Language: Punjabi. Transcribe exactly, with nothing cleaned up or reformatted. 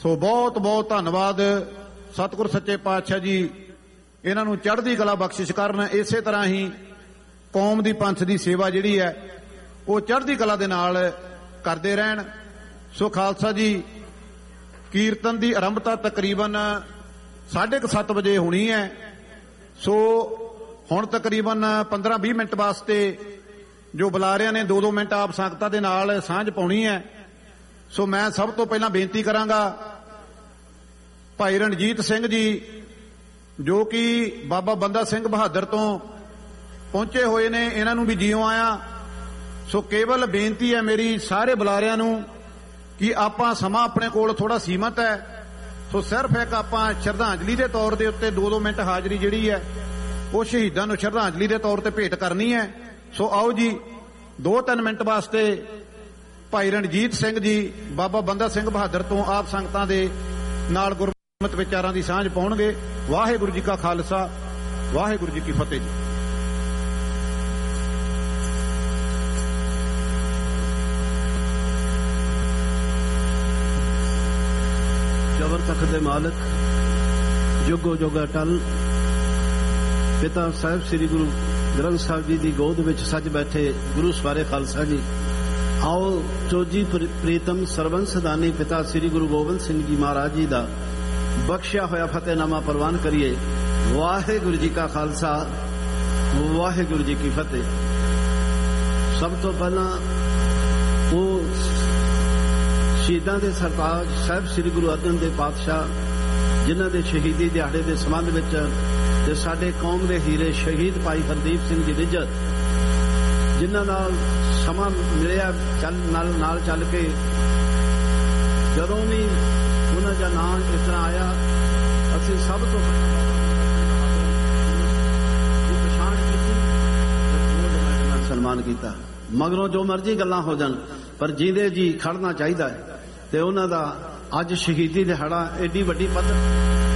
ਸੋ ਬਹੁਤ ਬਹੁਤ ਧੰਨਵਾਦ। ਸਤਿਗੁਰ ਸੱਚੇ ਪਾਤਸ਼ਾਹ ਜੀ ਇਹਨਾਂ ਨੂੰ ਚੜ੍ਹਦੀ ਕਲਾ ਬਖਸ਼ਿਸ਼ ਕਰਨ। ਇਸੇ ਤਰ੍ਹਾਂ ਹੀ ਕੌਮ ਦੀ ਪੰਥ ਦੀ ਸੇਵਾ ਜਿਹੜੀ ਹੈ ਉਹ ਚੜ੍ਹਦੀ ਕਲਾ ਦੇ ਨਾਲ ਕਰਦੇ ਰਹਿਣ। ਸੋ ਖਾਲਸਾ ਜੀ ਕੀਰਤਨ ਦੀ ਆਰੰਭਤਾ ਤਕਰੀਬਨ ਸਾਢੇ ਕੁ ਸੱਤ ਵਜੇ ਹੋਣੀ ਹੈ। ਸੋ ਹੁਣ ਤਕਰੀਬਨ ਪੰਦਰਾਂ ਵੀਹ ਮਿੰਟ ਵਾਸਤੇ ਜੋ ਬੁਲਾਰਿਆਂ ਨੇ ਦੋ ਦੋ ਮਿੰਟ ਆਪ ਸੰਗਤਾਂ ਦੇ ਨਾਲ ਸਾਂਝ ਪਾਉਣੀ ਹੈ। ਸੋ ਮੈਂ ਸਭ ਤੋਂ ਪਹਿਲਾਂ ਬੇਨਤੀ ਕਰਾਂਗਾ ਭਾਈ ਰਣਜੀਤ ਸਿੰਘ ਜੀ ਜੋ ਕਿ ਬਾਬਾ ਬੰਦਾ ਸਿੰਘ ਬਹਾਦਰ ਤੋਂ ਪਹੁੰਚੇ ਹੋਏ ਨੇ, ਇਹਨਾਂ ਨੂੰ ਵੀ ਜੀਓ ਆਇਆ। ਸੋ ਕੇਵਲ ਬੇਨਤੀ ਹੈ ਮੇਰੀ ਸਾਰੇ ਬੁਲਾਰਿਆਂ ਨੂੰ ਕਿ ਆਪਾਂ ਸਮਾਂ ਆਪਣੇ ਕੋਲ ਥੋੜਾ ਸੀਮਤ ਹੈ। ਸੋ ਸਿਰਫ ਇੱਕ ਆਪਾਂ ਸ਼ਰਧਾਂਜਲੀ ਦੇ ਤੌਰ ਦੇ ਉੱਤੇ ਦੋ ਦੋ ਮਿੰਟ ਹਾਜ਼ਰੀ ਜਿਹੜੀ ਹੈ ਉਹ ਸ਼ਹੀਦਾਂ ਨੂੰ ਸ਼ਰਧਾਂਜਲੀ ਦੇ ਤੌਰ ਤੇ ਭੇਟ ਕਰਨੀ ਹੈ। ਸੋ ਆਓ ਜੀ ਦੋ ਤਿੰਨ ਮਿੰਟ ਵਾਸਤੇ ਭਾਈ ਰਣਜੀਤ ਸਿੰਘ ਜੀ ਬਾਬਾ ਬੰਦਾ ਸਿੰਘ ਬਹਾਦਰ ਤੋਂ ਆਪ ਸੰਗਤਾਂ ਦੇ ਨਾਲ ਗੁਰਮਤਿ ਵਿਚਾਰਾਂ ਦੀ ਸਾਂਝ ਪਾਉਣਗੇ। ਵਾਹਿਗੁਰੂ ਜੀ ਕਾ ਖਾਲਸਾ, ਵਾਹਿਗੁਰੂ ਜੀ ਕੀ ਫਤਿਹ ਜੀ। ਜਬਰ ਤਖਤ ਦੇ ਮਾਲਕ ਜੁਗੋ ਜੁਗ ਅਟਲ ਪਿਤਾ ਸਾਹਿਬ ਸ੍ਰੀ ਗੁਰੂ ਗ੍ਰੰਥ ਸਾਹਿਬ ਜੀ ਦੀ ਗੋਦ ਵਿੱਚ ਸੱਜ ਬੈਠੇ ਗੁਰੂ ਸਵਾਰੇ ਖਾਲਸਾ ਜੀ, ਆਓ ਚੋਜੀ ਪ੍ਰੀਤਮ ਸਰਬੰਸ ਦਾਨੀ ਪਿਤਾ ਸ੍ਰੀ ਗੁਰੂ ਗੋਬਿੰਦ ਸਿੰਘ ਜੀ ਮਹਾਰਾਜ ਜੀ ਦਾ ਬਖਸ਼ਿਆ ਹੋਇਆ ਫਤਿਹਨਾਮਾ ਪ੍ਰਵਾਨ ਕਰੀਏ। ਵਾਹਿਗੁਰੂ ਜੀ ਕਾ ਖਾਲਸਾ, ਵਾਹਿਗੁਰੂ ਜੀ ਕੀ ਫਤਿਹ। ਸਭ ਤੋਂ ਪਹਿਲਾਂ ਉਹ ਸ਼ਹੀਦਾਂ ਦੇ ਸਰਤਾਜ ਸਾਹਿਬ ਸ੍ਰੀ ਗੁਰੂ ਅਰਜਨ ਦੇਵ ਪਾਤਸ਼ਾਹ ਜਿਨ੍ਹਾਂ ਦੇ ਸ਼ਹੀਦੀ ਦਿਹਾੜੇ ਦੇ ਸੰਬੰਧ ਵਿੱਚ ਤੇ ਸਾਡੇ ਕੌਮ ਦੇ ਹੀਰੇ ਸ਼ਹੀਦ ਭਾਈ ਹਰਦੀਪ ਸਿੰਘ ਜੀ ਨਿੱਜਰ ਜਿਨ੍ਹਾਂ ਨਾਲ ਸਮਾਂ ਮਿਲਿਆ ਚੱਲ ਨਾਲ ਨਾਲ ਚੱਲ ਕੇ ਜਦੋਂ ਵੀ ਉਹਨਾਂ ਦਾ ਨਾਮ ਇਸ ਤਰ੍ਹਾਂ ਆਇਆ ਅਸੀਂ ਸਭ ਤੋਂ ਪਛਾਣ ਕੀਤੀ, ਸਨਮਾਨ ਕੀਤਾ। ਮਗਰੋਂ ਜੋ ਮਰਜ਼ੀ ਗੱਲਾਂ ਹੋ ਜਾਣ ਪਰ ਜਿਹਦੇ ਜੀ ਖੜਨਾ ਚਾਹੀਦਾ ਹੈ। ਤੇ ਉਹਨਾਂ ਦਾ ਅੱਜ ਸ਼ਹੀਦੀ ਦਿਹਾੜਾ ਏਡੀ ਵੱਡੀ ਪੱਧਰ